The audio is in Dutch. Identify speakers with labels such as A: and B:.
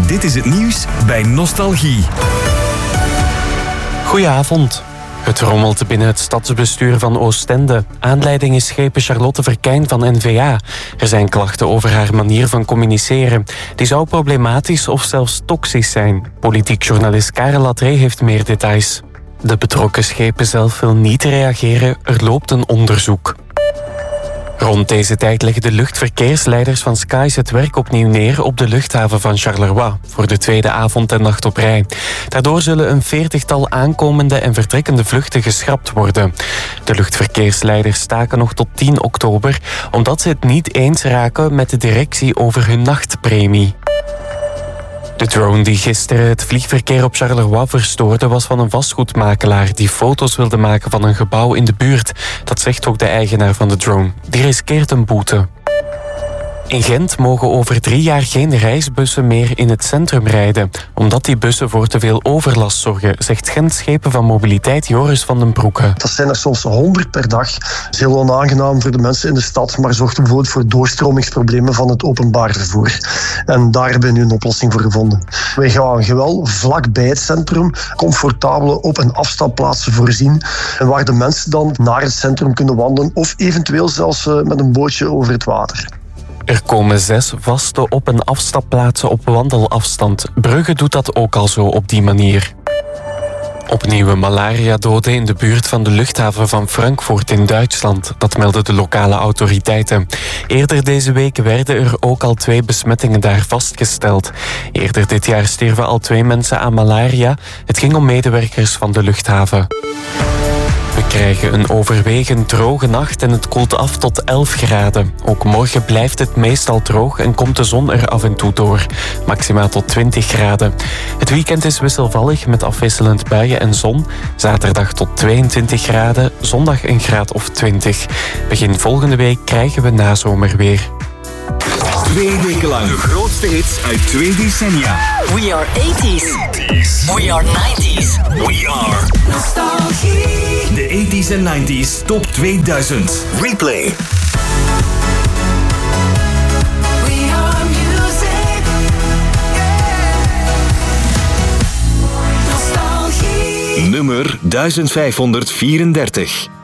A: Dit is het nieuws bij Nostalgie.
B: Goedenavond. Het rommelt binnen het stadsbestuur van Oostende. Aanleiding is schepen Charlotte Verkijn van N-VA. Er zijn klachten over haar manier van communiceren. Die zou problematisch of zelfs toxisch zijn. Politiek journalist Karel Latré heeft meer details. De betrokken schepen zelf wil niet reageren. Er loopt een onderzoek. Rond deze tijd leggen de luchtverkeersleiders van Skies het werk opnieuw neer op de luchthaven van Charleroi voor de tweede avond en nacht op rij. Daardoor zullen een 40-tal aankomende en vertrekkende vluchten geschrapt worden. De luchtverkeersleiders staken nog tot 10 oktober omdat ze het niet eens raken met de directie over hun nachtpremie. De drone die gisteren het vliegverkeer op Charleroi verstoorde was van een vastgoedmakelaar die foto's wilde maken van een gebouw in de buurt. Dat zegt ook de eigenaar van de drone. Die riskeert een boete. In Gent mogen over 3 jaar geen reisbussen meer in het centrum rijden, omdat die bussen voor te veel overlast zorgen, zegt Gent Schepen van Mobiliteit Joris van den Broeke.
C: Dat zijn er soms 100 per dag. Dat is heel onaangenaam voor de mensen in de stad, maar zorgt bijvoorbeeld voor doorstromingsproblemen van het openbaar vervoer. En daar hebben we nu een oplossing voor gevonden. Wij gaan wel vlakbij het centrum comfortabele op- en afstapplaatsen voorzien, en waar de mensen dan naar het centrum kunnen wandelen of eventueel zelfs met een bootje over het water.
B: Er komen 6 vaste op- en afstapplaatsen op wandelafstand. Brugge doet dat ook al zo op die manier. Opnieuw malaria-doden in de buurt van de luchthaven van Frankfurt in Duitsland. Dat melden de lokale autoriteiten. Eerder deze week werden er ook al 2 besmettingen daar vastgesteld. Eerder dit jaar stierven al 2 mensen aan malaria. Het ging om medewerkers van de luchthaven. We krijgen een overwegend droge nacht en het koelt af tot 11 graden. Ook morgen blijft het meestal droog en komt de zon er af en toe door. Maximaal tot 20 graden. Het weekend is wisselvallig met afwisselend buien en zon. Zaterdag tot 22 graden, zondag een graad of 20. Begin volgende week krijgen we nazomerweer.
A: 2 weken lang de grootste hits uit 2 decennia.
D: We are 80s. We are 90s.
A: We are
D: Nostalgie.
A: de 80s en 90s Top 2000. Replay.
D: We are music. Nostalgie.
A: Nummer 1534.